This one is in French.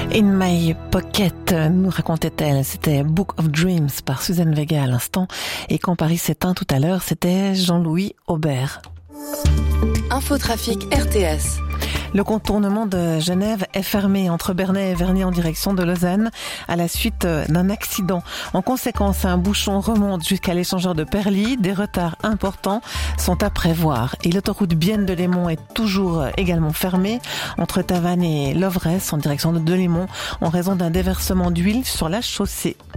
In My Pocket, nous racontait-elle, c'était Book of Dreams par Suzanne Vega à l'instant, et quand Paris s'éteint tout à l'heure, c'était Jean-Louis Aubert. Infotrafic RTS. Le contournement de Genève est fermé entre Bernay et Vernier en direction de Lausanne à la suite d'un accident. En conséquence, un bouchon remonte jusqu'à l'échangeur de Perly. Des retards importants sont à prévoir. Et l'autoroute Bienne de Lémont est toujours également fermée entre Tavannes et Lovresse en direction de Delémont en raison d'un déversement d'huile sur la chaussée.